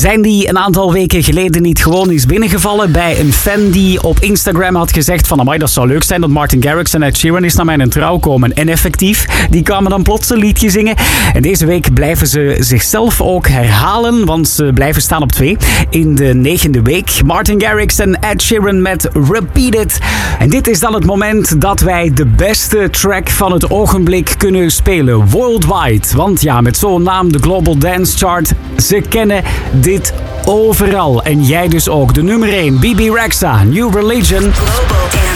Zijn die een aantal weken geleden niet gewoon eens binnengevallen bij een fan die op Instagram had gezegd van amai, dat zou leuk zijn dat Martin Garrix en Ed Sheeran eens naar mijn trouw komen. En effectief, die kwamen dan plots een liedje zingen. En deze week blijven ze zichzelf ook herhalen, want ze blijven staan op 2 in de 9e week. Martin Garrix en Ed Sheeran met Repeat It. En dit is dan het moment dat wij de beste track van het ogenblik kunnen spelen. Worldwide. Want ja, met zo'n naam, de Global Dance Chart, ze kennen dit overal. En jij dus ook. De nummer 1, BB Rexha, New Religion.